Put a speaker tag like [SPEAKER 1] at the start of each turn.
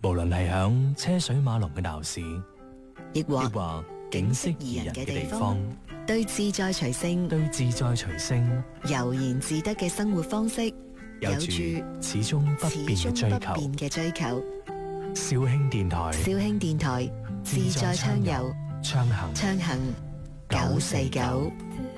[SPEAKER 1] 無論係響車水馬龍嘅鬧市，
[SPEAKER 2] 亦或
[SPEAKER 1] 景色宜人嘅地方，
[SPEAKER 2] 對自在隨性悠然自得嘅生活方式，
[SPEAKER 1] 有住始終不變嘅追求。紹興電台，自在暢遊，暢行949。